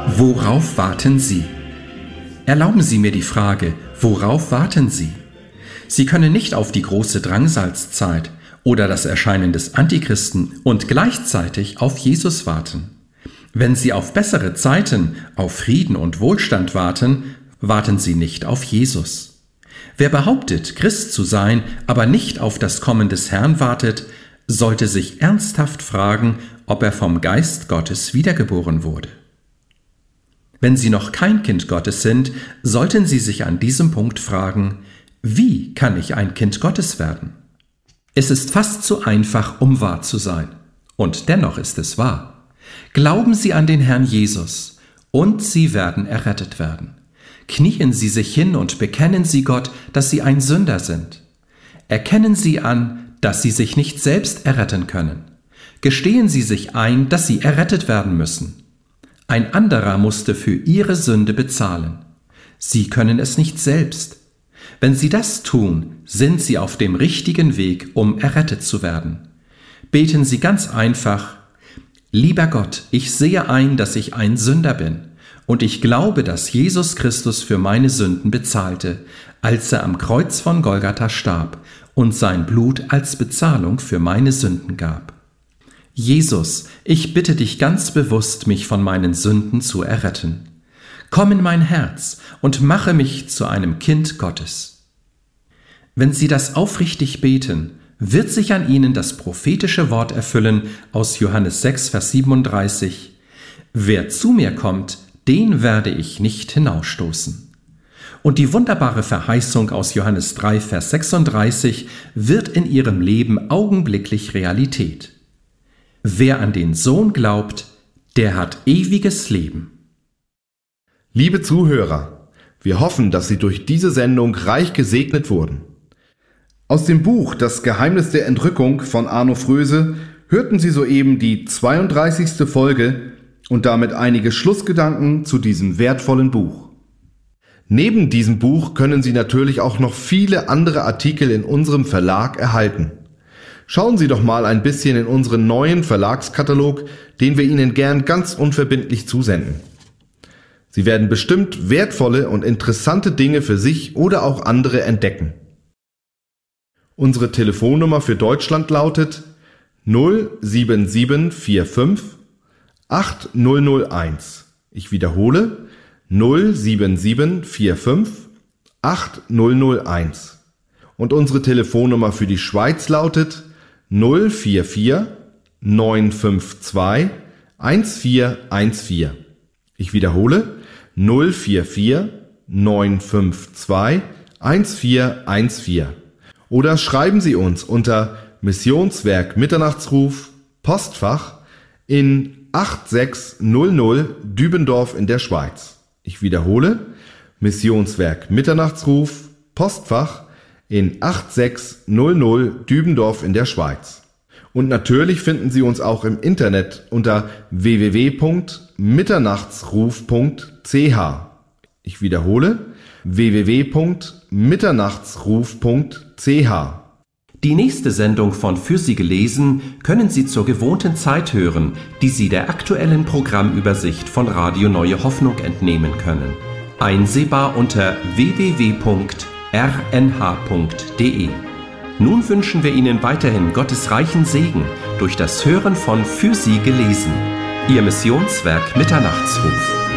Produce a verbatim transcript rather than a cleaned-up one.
Worauf warten Sie? Erlauben Sie mir die Frage, worauf warten Sie? Sie können nicht auf die große Drangsalzzeit oder das Erscheinen des Antichristen und gleichzeitig auf Jesus warten. Wenn Sie auf bessere Zeiten, auf Frieden und Wohlstand warten, warten Sie nicht auf Jesus. Wer behauptet, Christ zu sein, aber nicht auf das Kommen des Herrn wartet, sollte sich ernsthaft fragen, ob er vom Geist Gottes wiedergeboren wurde. Wenn Sie noch kein Kind Gottes sind, sollten Sie sich an diesem Punkt fragen, wie kann ich ein Kind Gottes werden? Es ist fast zu einfach, um wahr zu sein. Und dennoch ist es wahr. Glauben Sie an den Herrn Jesus und Sie werden errettet werden. Knien Sie sich hin und bekennen Sie Gott, dass Sie ein Sünder sind. Erkennen Sie an, dass Sie sich nicht selbst erretten können. Gestehen Sie sich ein, dass Sie errettet werden müssen. Ein anderer musste für Ihre Sünde bezahlen. Sie können es nicht selbst. Wenn Sie das tun, sind Sie auf dem richtigen Weg, um errettet zu werden. Beten Sie ganz einfach: Lieber Gott, ich sehe ein, dass ich ein Sünder bin, und ich glaube, dass Jesus Christus für meine Sünden bezahlte, als er am Kreuz von Golgatha starb und sein Blut als Bezahlung für meine Sünden gab. Jesus, ich bitte dich ganz bewusst, mich von meinen Sünden zu erretten. Komm in mein Herz und mache mich zu einem Kind Gottes. Wenn Sie das aufrichtig beten, wird sich an Ihnen das prophetische Wort erfüllen aus Johannes sechs, Vers siebenunddreißig. Wer zu mir kommt, den werde ich nicht hinausstoßen. Und die wunderbare Verheißung aus Johannes drei, Vers sechsunddreißig wird in Ihrem Leben augenblicklich Realität. Wer an den Sohn glaubt, der hat ewiges Leben. Liebe Zuhörer, wir hoffen, dass Sie durch diese Sendung reich gesegnet wurden. Aus dem Buch Das Geheimnis der Entrückung von Arno Fröse hörten Sie soeben die zweiunddreißigste Folge und damit einige Schlussgedanken zu diesem wertvollen Buch. Neben diesem Buch können Sie natürlich auch noch viele andere Artikel in unserem Verlag erhalten. Schauen Sie doch mal ein bisschen in unseren neuen Verlagskatalog, den wir Ihnen gern ganz unverbindlich zusenden. Sie werden bestimmt wertvolle und interessante Dinge für sich oder auch andere entdecken. Unsere Telefonnummer für Deutschland lautet null sieben sieben vier fünf acht null null eins. Ich wiederhole null sieben sieben vier fünf acht null null eins. Und unsere Telefonnummer für die Schweiz lautet null vier vier neun fünf zwei eins vier eins vier. Ich wiederhole null vier vier neun fünf zwei eins vier eins vier. Oder schreiben Sie uns unter Missionswerk Mitternachtsruf, Postfach in acht sechs null null Dübendorf in der Schweiz. Ich wiederhole Missionswerk Mitternachtsruf, Postfach in acht sechs null null Dübendorf in der Schweiz. Und natürlich finden Sie uns auch im Internet unter w w w punkt mitternachtsruf punkt c h. Ich wiederhole w w w punkt mitternachtsruf punkt c h. Die nächste Sendung von Für Sie gelesen können Sie zur gewohnten Zeit hören, die Sie der aktuellen Programmübersicht von Radio Neue Hoffnung entnehmen können. Einsehbar unter w w w punkt r n h punkt d e. Nun wünschen wir Ihnen weiterhin Gottes reichen Segen durch das Hören von Für Sie gelesen. Ihr Missionswerk Mitternachtsruf.